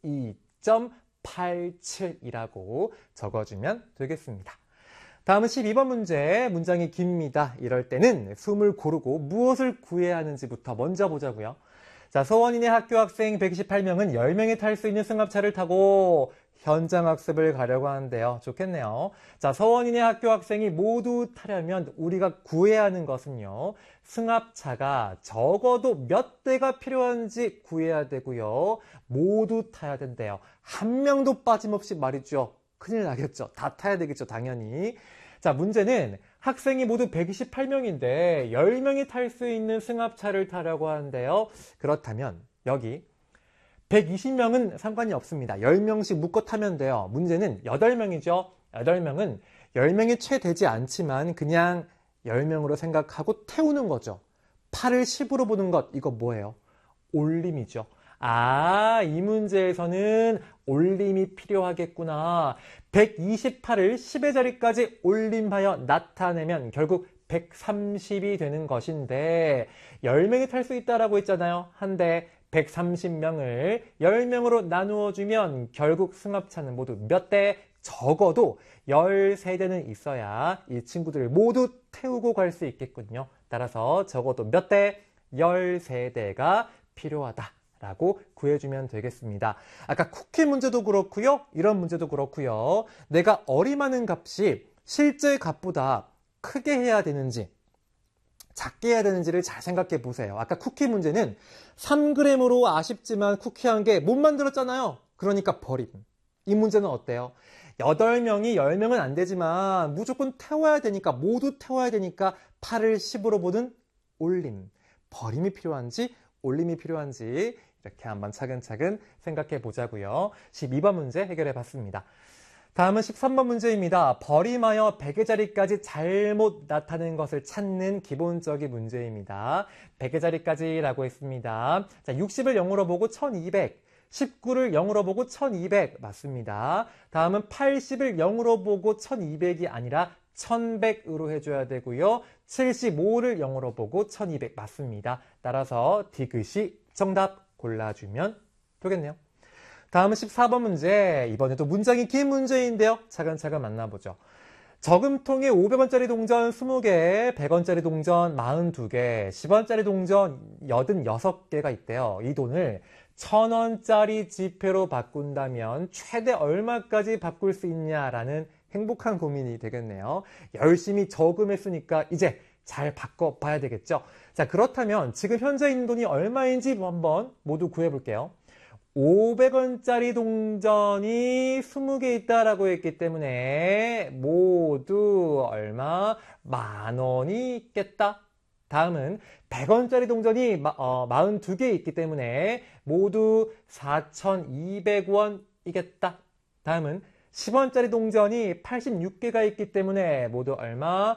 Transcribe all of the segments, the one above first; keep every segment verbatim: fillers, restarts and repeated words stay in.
이 점 팔칠이라고 적어주면 되겠습니다. 다음은 십이 번 문제, 문장이 깁니다. 이럴 때는 숨을 고르고 무엇을 구해야 하는지부터 먼저 보자고요. 자, 서원인의 학교 학생 백이십팔 명은 열 명이 탈 수 있는 승합차를 타고 현장 학습을 가려고 하는데요. 좋겠네요. 자, 서원인의 학교 학생이 모두 타려면 우리가 구해야 하는 것은요. 승합차가 적어도 몇 대가 필요한지 구해야 되고요. 모두 타야 된대요. 한 명도 빠짐없이 말이죠. 큰일 나겠죠. 다 타야 되겠죠. 당연히. 자, 문제는 학생이 모두 백이십팔 명인데 열 명이 탈 수 있는 승합차를 타려고 하는데요. 그렇다면 여기 백이십 명은 상관이 없습니다. 열 명씩 묶어 타면 돼요. 문제는 여덟 명이죠. 여덟 명은 열 명이 채 되지 않지만 그냥 열 명으로 생각하고 태우는 거죠. 팔을 십으로 보는 것, 이거 뭐예요? 올림이죠. 아, 이 문제에서는 올림이 필요하겠구나. 백이십팔을 십의 자리까지 올림하여 나타내면 결국 백삼십이 되는 것인데 열 명이 탈 수 있다라고 했잖아요. 한데 백삼십 명을 열 명으로 나누어 주면 결국 승합차는 모두 몇 대? 적어도 열세 대는 있어야 이 친구들을 모두 태우고 갈 수 있겠군요. 따라서 적어도 몇 대? 열세 대가 필요하다 라고 구해주면 되겠습니다. 아까 쿠키 문제도 그렇고요. 이런 문제도 그렇고요. 내가 어림하는 값이 실제 값보다 크게 해야 되는지 작게 해야 되는지를 잘 생각해 보세요. 아까 쿠키 문제는 삼 그램으로 아쉽지만 쿠키 한 개 못 만들었잖아요. 그러니까 버림. 이 문제는 어때요? 여덟 명이 열 명은 안 되지만 무조건 태워야 되니까 모두 태워야 되니까 팔을 십으로 보는 올림. 버림이 필요한지 올림이 필요한지 이렇게 한번 차근차근 생각해 보자고요. 십이 번 문제 해결해 봤습니다. 다음은 십삼 번 문제입니다. 버림하여 백의 자리까지 잘못 나타낸 것을 찾는 기본적인 문제입니다. 백의 자리까지라고 했습니다. 자, 육십을 영으로 보고 천이백, 십구를 영으로 보고 천이백 맞습니다. 다음은 팔십을 영으로 보고 천이백이 아니라 천백으로 해줘야 되고요. 칠십오를 영어로 보고 천이백 맞습니다. 따라서 디귿이 정답 골라주면 되겠네요. 다음은 십사 번 문제. 이번에도 문장이 긴 문제인데요. 차근차근 만나보죠. 저금통에 오백 원짜리 동전 이십 개, 백 원짜리 동전 사십이 개, 십 원짜리 동전 팔십육 개가 있대요. 이 돈을 천 원짜리 지폐로 바꾼다면 최대 얼마까지 바꿀 수 있냐라는 행복한 고민이 되겠네요. 열심히 저금했으니까 이제 잘 바꿔봐야 되겠죠. 자, 그렇다면 지금 현재 있는 돈이 얼마인지 한번 모두 구해볼게요. 오백 원짜리 동전이 이십 개 있다라고 했기 때문에 모두 얼마? 만 원이 있겠다. 다음은 백 원짜리 동전이 어, 사십이 개 있기 때문에 모두 사천이백 원이겠다. 다음은 십 원짜리 동전이 팔십육 개가 있기 때문에 모두 얼마?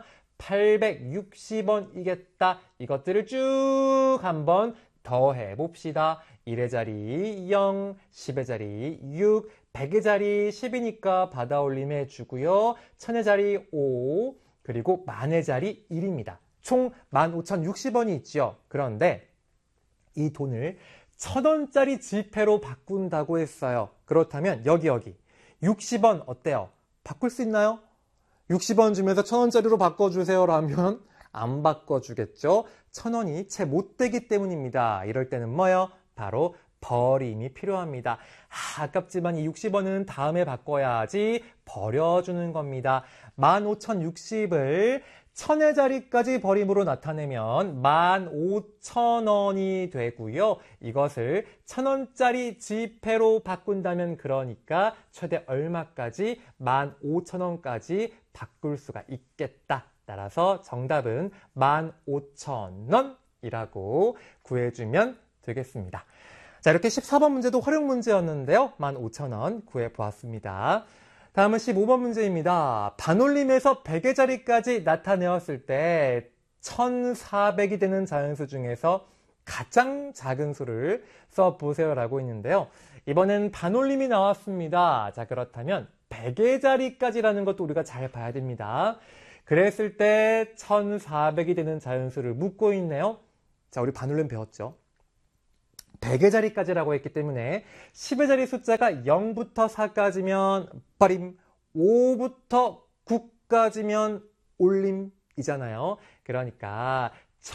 팔백육십 원이겠다. 이것들을 쭉 한번 더해 봅시다. 일의 자리 영, 십의 자리 육, 백의 자리 십이니까 받아올림 해주고요. 천의 자리 오, 그리고 만의 자리 일입니다. 총 만 오천육십 원이 있죠. 그런데 이 돈을 천 원짜리 지폐로 바꾼다고 했어요. 그렇다면 여기 여기 육십 원 어때요? 바꿀 수 있나요? 육십 원 주면서 천 원짜리로 바꿔주세요 라면 안 바꿔주겠죠. 천 원이 채 못 되기 때문입니다. 이럴 때는 뭐예요? 바로 버림이 필요합니다. 아, 아깝지만 이 육십 원은 다음에 바꿔야지 버려주는 겁니다. 만 오천육십을 천의 자리까지 버림으로 나타내면 만 오천 원이 되고요. 이것을 천 원짜리 지폐로 바꾼다면 그러니까 최대 얼마까지? 만 오천 원까지 바꿀 수가 있겠다. 따라서 정답은 만 오천 원이라고 구해주면 되겠습니다. 자, 이렇게 십사 번 문제도 활용 문제였는데요. 만 오천 원 구해보았습니다. 다음은 십오 번 문제입니다. 반올림에서 백의 자리까지 나타내었을 때 천사백이 되는 자연수 중에서 가장 작은 수를 써보세요 라고 있는데요. 이번엔 반올림이 나왔습니다. 자, 그렇다면 백의 자리까지라는 것도 우리가 잘 봐야 됩니다. 그랬을 때 천사백이 되는 자연수를 묻고 있네요. 자, 우리 반올림 배웠죠? 백의 자리까지라고 했기 때문에 십의 자리 숫자가 영부터 사까지면 버림, 오부터 구까지면 올림이잖아요. 그러니까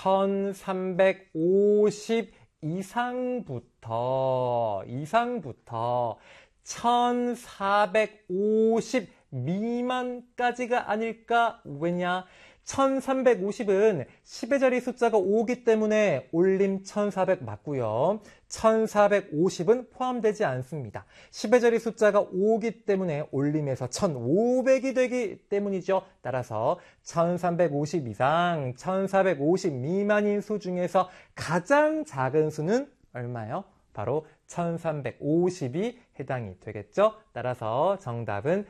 천삼백오십 이상부터 이상부터 천사백오십 미만까지가 아닐까? 왜냐? 천삼백오십은 십의 자리 숫자가 오기 때문에 올림 천사백 맞고요. 천사백오십은 포함되지 않습니다. 십의 자리 숫자가 오기 때문에 올림에서 천오백이 되기 때문이죠. 따라서 천삼백오십 이상, 천사백오십 미만인 수 중에서 가장 작은 수는 얼마요? 바로 천삼백오십이 해당이 되겠죠. 따라서 정답은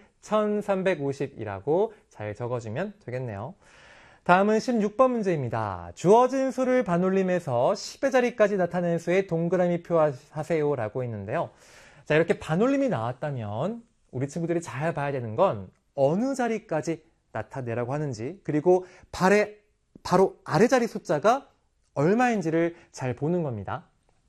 천삼백오십이라고 잘 적어주면 되겠네요. 다음은 십육 번 문제입니다. 주어진 수를 반올림해서 십의 자리까지 나타낸 수의 동그라미 표하세요 라고 있는데요. 자, 이렇게 반올림이 나왔다면 우리 친구들이 잘 봐야 되는 건 어느 자리까지 나타내라고 하는지, 그리고 발의 바로 아래 자리 숫자가 얼마인지를 잘 보는 겁니다.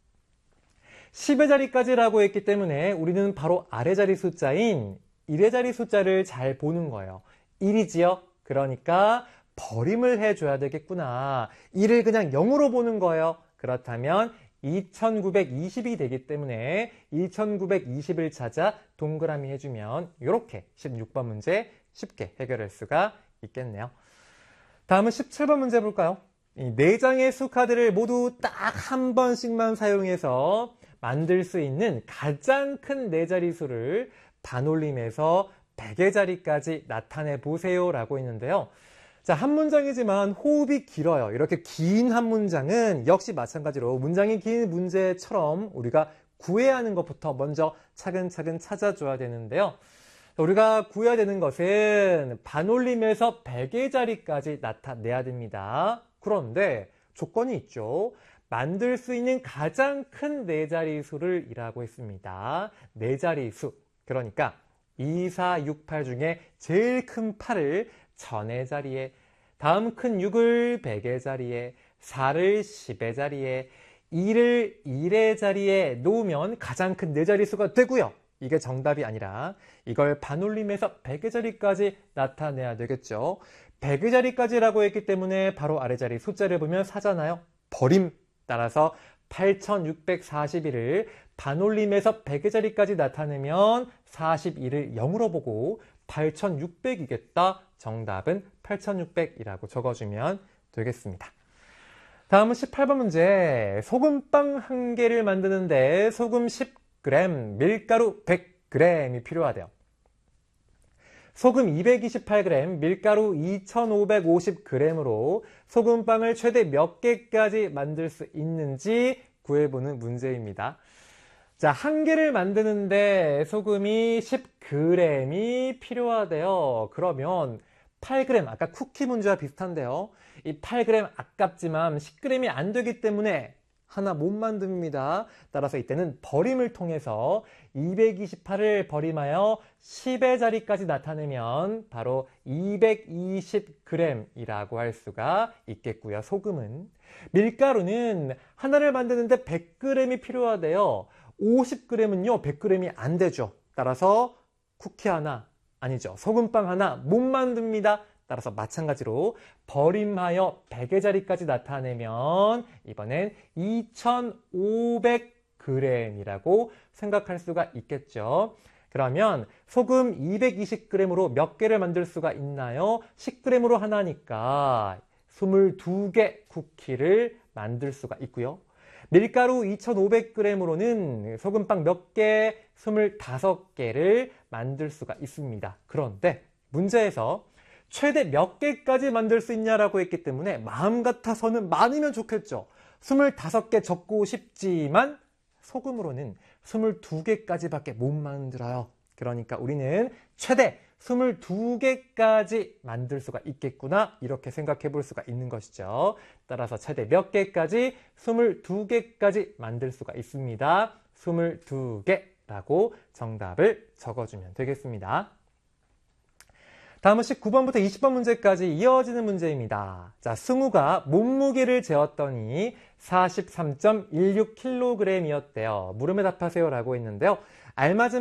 십의 자리까지라고 했기 때문에 우리는 바로 아래 자리 숫자인 일의 자리 숫자를 잘 보는 거예요. 일이지요. 그러니까 버림을 해줘야 되겠구나. 일을 그냥 영으로 보는 거예요. 그렇다면 이천구백이십이 되기 때문에 이천구백이십을 찾아 동그라미 해주면 이렇게 십육 번 문제 쉽게 해결할 수가 있겠네요. 다음은 십칠 번 문제 볼까요? 이 네 장의 수카드를 모두 딱 한 번씩만 사용해서 만들 수 있는 가장 큰 네 자리수를 반올림해서 백의 자리까지 나타내 보세요 라고 있는데요. 자, 한 문장이지만 호흡이 길어요. 이렇게 긴 한 문장은 역시 마찬가지로 문장이 긴 문제처럼 우리가 구해야 하는 것부터 먼저 차근차근 찾아줘야 되는데요. 우리가 구해야 되는 것은 반올림에서 백의 자리까지 나타내야 됩니다. 그런데 조건이 있죠. 만들 수 있는 가장 큰 네 자리수를 이라고 했습니다. 네 자리수. 그러니까 이, 사, 육, 팔 중에 제일 큰 팔을 천의 자리에, 다음 큰 육을 백의 자리에, 사를 십의 자리에, 이를 일의 자리에 놓으면 가장 큰 네 자리수가 되고요. 이게 정답이 아니라 이걸 반올림해서 백의 자리까지 나타내야 되겠죠. 백의 자리까지라고 했기 때문에 바로 아래 자리 숫자를 보면 사잖아요. 버림. 따라서 팔천육백사십일을 반올림해서 백의 자리까지 나타내면 사십일을 영으로 보고 팔천육백이겠다. 정답은 팔천육백이라고 적어주면 되겠습니다. 다음은 십팔 번 문제. 소금빵 한 개를 만드는데 소금 십 그램, 밀가루 백 그램이 필요하대요. 소금 이백이십팔 그램, 밀가루 이천오백오십 그램으로 소금빵을 최대 몇 개까지 만들 수 있는지 구해보는 문제입니다. 자, 한 개를 만드는데 소금이 십 그램이 필요하대요. 그러면 팔 그램, 아까 쿠키 문제와 비슷한데요. 이 팔 그램 아깝지만 십 그램이 안 되기 때문에 하나 못 만듭니다. 따라서 이때는 버림을 통해서 이백이십팔을 버림하여 십의 자리까지 나타내면 바로 이백이십 그램이라고 할 수가 있겠고요. 소금은. 밀가루는 하나를 만드는데 백 그램이 필요하대요. 오십 그램은요, 백 그램이 안 되죠. 따라서 쿠키 하나, 아니죠. 소금빵 하나 못 만듭니다. 따라서 마찬가지로 버림하여 백의 자리까지 나타내면 이번엔 이천오백 그램이라고 생각할 수가 있겠죠. 그러면 소금 이백이십 그램으로 몇 개를 만들 수가 있나요? 십 그램으로 하나니까 이십이 개 쿠키를 만들 수가 있고요. 밀가루 이천오백 그램으로는 소금빵 몇 개? 이십오 개를 만들 수가 있습니다. 그런데 문제에서 최대 몇 개까지 만들 수 있냐라고 했기 때문에 마음 같아서는 많으면 좋겠죠. 이십오 개 적고 싶지만 소금으로는 이십이 개까지밖에 못 만들어요. 그러니까 우리는 최대 이십이 개까지 만들 수가 있겠구나, 이렇게 생각해 볼 수가 있는 것이죠. 따라서 최대 몇 개까지? 이십이 개까지 만들 수가 있습니다. 이십이 개라고 정답을 적어주면 되겠습니다. 다음은 십구 번부터 이십 번 문제까지 이어지는 문제입니다. 자, 승우가 몸무게를 재었더니 사십삼 점 일육 킬로그램이었대요. 물음에 답하세요 라고 했는데요. 알맞은